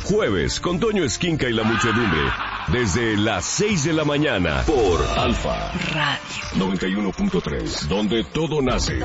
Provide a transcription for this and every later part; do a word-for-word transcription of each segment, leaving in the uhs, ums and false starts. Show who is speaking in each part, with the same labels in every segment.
Speaker 1: Jueves con Toño Esquinca y la muchedumbre. Desde las seis de la mañana por Alfa Radio noventa y uno punto tres, donde todo nace.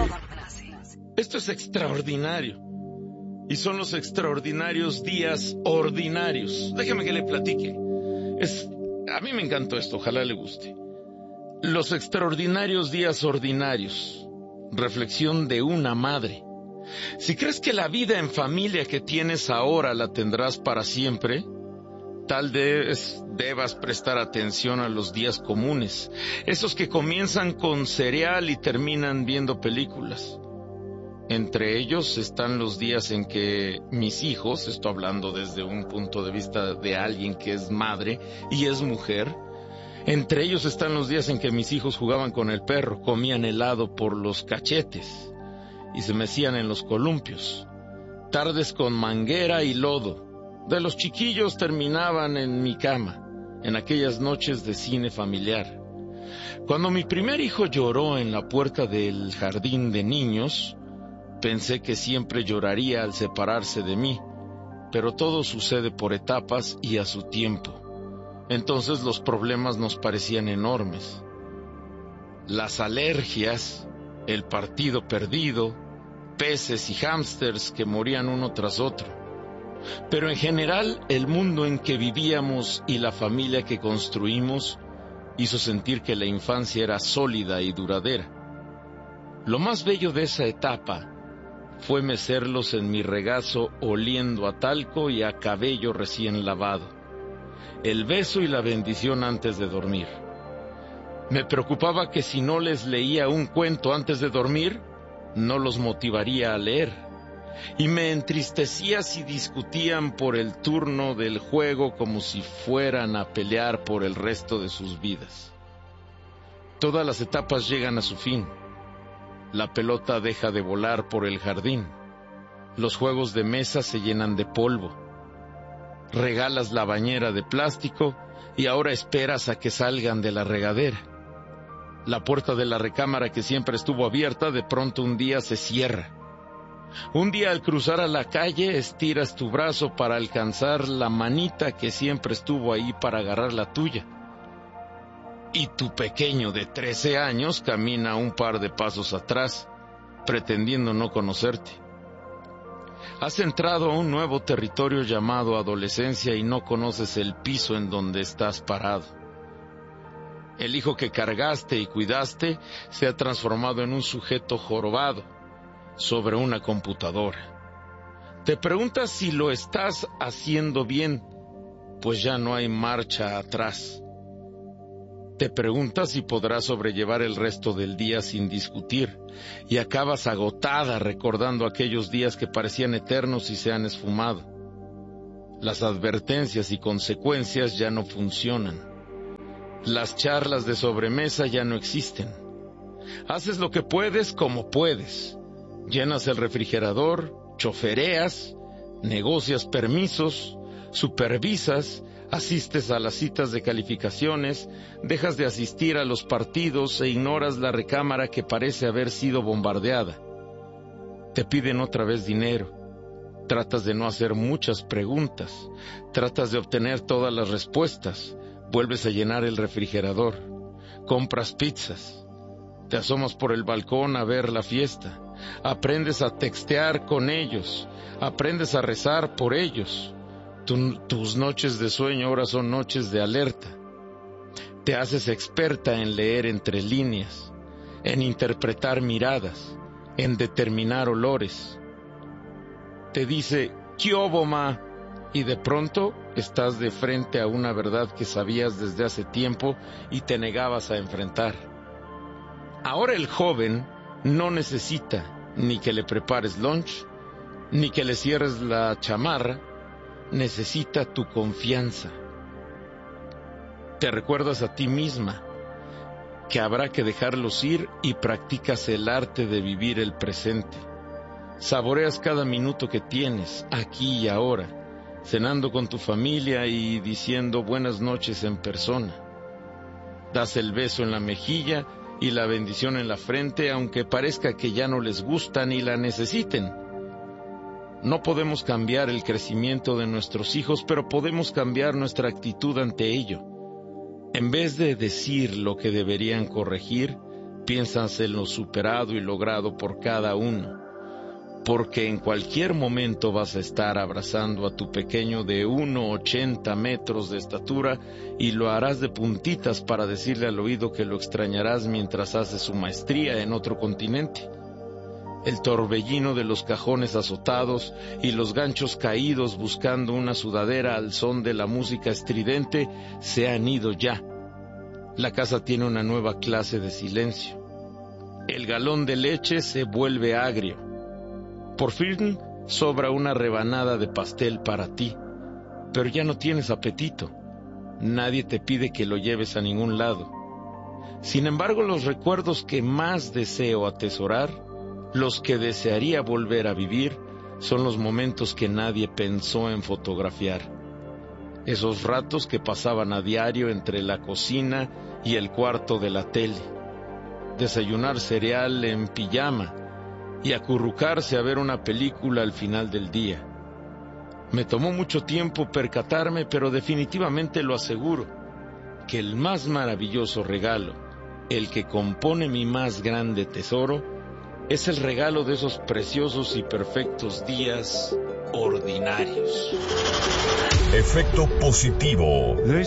Speaker 2: Esto es extraordinario. Y son los extraordinarios días ordinarios. Déjeme que le platique. Es, a mí me encantó esto, ojalá le guste. Los extraordinarios días ordinarios. Reflexión de una madre. Si crees que la vida en familia que tienes ahora la tendrás para siempre, tal vez debas prestar atención a los días comunes, esos que comienzan con cereal y terminan viendo películas. Entre ellos están los días en que mis hijos, estoy hablando desde un punto de vista de alguien que es madre y es mujer, entre ellos están los días en que mis hijos jugaban con el perro, comían helado por los cachetes y se mecían en los columpios. Tardes con manguera y lodo. De los chiquillos terminaban en mi cama, en aquellas noches de cine familiar. Cuando mi primer hijo lloró en la puerta del jardín de niños, pensé que siempre lloraría al separarse de mí, pero todo sucede por etapas y a su tiempo. Entonces los problemas nos parecían enormes. Las alergias, el partido perdido, peces y hámsters que morían uno tras otro. Pero en general, el mundo en que vivíamos y la familia que construimos hizo sentir que la infancia era sólida y duradera. Lo más bello de esa etapa fue mecerlos en mi regazo oliendo a talco y a cabello recién lavado. El beso y la bendición antes de dormir. Me preocupaba que si no les leía un cuento antes de dormir, no los motivaría a leer. Y me entristecía si discutían por el turno del juego como si fueran a pelear por el resto de sus vidas. Todas las etapas llegan a su fin. La pelota deja de volar por el jardín. Los juegos de mesa se llenan de polvo. Regalas la bañera de plástico y ahora esperas a que salgan de la regadera. La puerta de la recámara que siempre estuvo abierta, de pronto un día se cierra. Un día al cruzar a la calle, estiras tu brazo para alcanzar la manita que siempre estuvo ahí para agarrar la tuya. Y tu pequeño de trece años camina un par de pasos atrás, pretendiendo no conocerte. Has entrado a un nuevo territorio llamado adolescencia y no conoces el piso en donde estás parado. El hijo que cargaste y cuidaste se ha transformado en un sujeto jorobado sobre una computadora. Te preguntas si lo estás haciendo bien, pues ya no hay marcha atrás. Te preguntas si podrás sobrellevar el resto del día sin discutir, y acabas agotada recordando aquellos días que parecían eternos y se han esfumado. Las advertencias y consecuencias ya no funcionan. Las charlas de sobremesa ya no existen. Haces lo que puedes como puedes. Llenas el refrigerador, chofereas, negocias permisos, supervisas, asistes a las citas de calificaciones, dejas de asistir a los partidos e ignoras la recámara que parece haber sido bombardeada. Te piden otra vez dinero. Tratas de no hacer muchas preguntas. Tratas de obtener todas las respuestas. Vuelves a llenar el refrigerador. Compras pizzas. Te asomas por el balcón a ver la fiesta. Aprendes a textear con ellos. Aprendes a rezar por ellos. Tu, tus noches de sueño ahora son noches de alerta. Te haces experta en leer entre líneas, en interpretar miradas, en determinar olores. Te dice, ¿qué hubo, ma? Y de pronto estás de frente a una verdad que sabías desde hace tiempo y te negabas a enfrentar. Ahora el joven no necesita ni que le prepares lunch, ni que le cierres la chamarra. Necesita tu confianza. Te recuerdas a ti misma que habrá que dejarlos ir y practicas el arte de vivir el presente. Saboreas cada minuto que tienes, aquí y ahora, cenando con tu familia y diciendo buenas noches en persona. Das el beso en la mejilla y la bendición en la frente, aunque parezca que ya no les gusta ni la necesiten. No podemos cambiar el crecimiento de nuestros hijos, pero podemos cambiar nuestra actitud ante ello. En vez de decir lo que deberían corregir, piensas en lo superado y logrado por cada uno. Porque en cualquier momento vas a estar abrazando a tu pequeño de uno coma ochenta metros de estatura y lo harás de puntitas para decirle al oído que lo extrañarás mientras hace su maestría en otro continente. El torbellino de los cajones azotados y los ganchos caídos buscando una sudadera al son de la música estridente se han ido ya. La casa tiene una nueva clase de silencio. El galón de leche se vuelve agrio. Por fin sobra una rebanada de pastel para ti, pero ya no tienes apetito. Nadie te pide que lo lleves a ningún lado. Sin embargo, los recuerdos que más deseo atesorar, los que desearía volver a vivir, son los momentos que nadie pensó en fotografiar. Esos ratos que pasaban a diario entre la cocina y el cuarto de la tele. Desayunar cereal en pijama y acurrucarse a ver una película al final del día. Me tomó mucho tiempo percatarme, pero definitivamente lo aseguro, que el más maravilloso regalo, el que compone mi más grande tesoro, es el regalo de esos preciosos y perfectos días ordinarios.
Speaker 1: Efecto positivo.